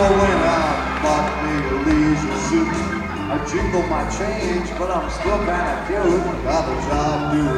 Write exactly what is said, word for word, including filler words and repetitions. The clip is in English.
when I bought me a leisure suit. I jingle my change, but I'm still kinda cute. Got a job doing